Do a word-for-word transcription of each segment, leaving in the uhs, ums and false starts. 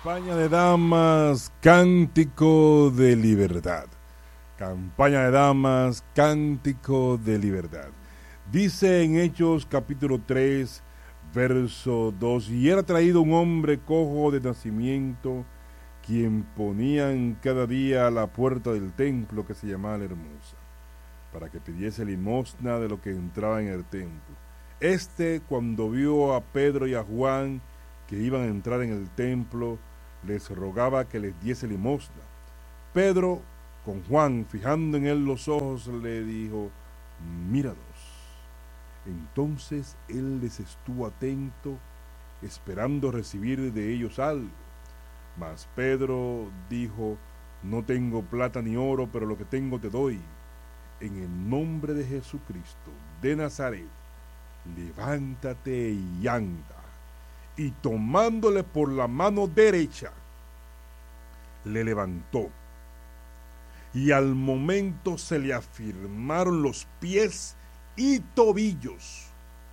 Campaña de damas, cántico de libertad. Campaña de damas, cántico de libertad. Dice en Hechos capítulo tres, verso dos, y era traído un hombre cojo de nacimiento, quien ponían cada día a la puerta del templo, que se llamaba La Hermosa, para que pidiese limosna de lo que entraba en el templo. Este, cuando vio a Pedro y a Juan que iban a entrar en el templo, les rogaba que les diese limosna. Pedro, con Juan, fijando en él los ojos, le dijo: míranos. Entonces él les estuvo atento, esperando recibir de ellos algo. Mas Pedro dijo: no tengo plata ni oro, pero lo que tengo te doy. En el nombre de Jesucristo de Nazaret, levántate y anda. Y tomándole por la mano derecha, le levantó. Y al momento se le afirmaron los pies y tobillos.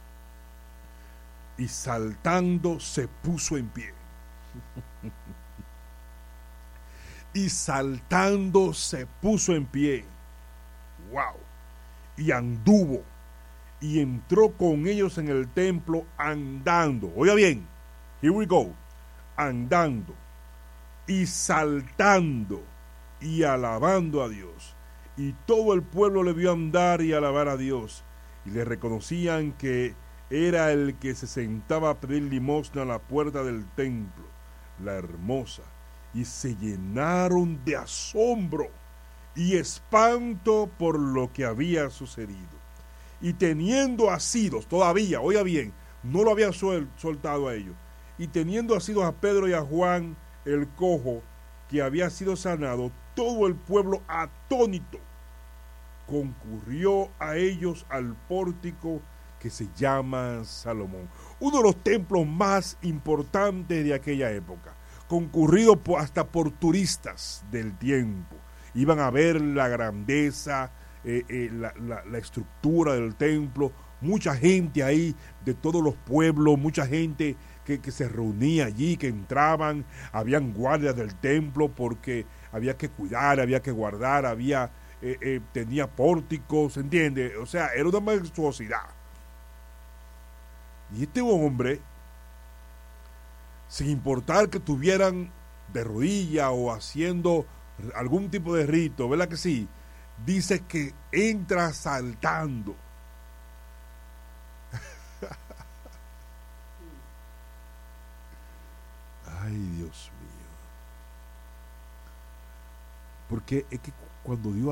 Y saltando se puso en pie. y saltando se puso en pie. ¡Wow! Y anduvo. Y entró con ellos en el templo andando. Oiga bien, here we go. Andando y saltando y alabando a Dios. Y todo el pueblo le vio andar y alabar a Dios. Y le reconocían que era el que se sentaba a pedir limosna a la puerta del templo, La Hermosa. Y se llenaron de asombro y espanto por lo que había sucedido. Y teniendo asidos, todavía, oiga bien, no lo había suel, soltado a ellos, y teniendo asidos a Pedro y a Juan, el cojo, que había sido sanado, todo el pueblo atónito concurrió a ellos al pórtico que se llama Salomón, uno de los templos más importantes de aquella época, concurrido por, hasta por turistas del tiempo. Iban a ver la grandeza, Eh, eh, la, la, la estructura del templo, mucha gente ahí de todos los pueblos, mucha gente que, que se reunía allí, que entraban, habían guardias del templo porque había que cuidar, había que guardar, había eh, eh, tenía pórticos, ¿entiende? O sea, era una majestuosidad. Y este hombre, sin importar que estuvieran de rodilla o haciendo algún tipo de rito, ¿verdad que sí? Dice que entra saltando. Ay, Dios mío. Porque es que cuando Dios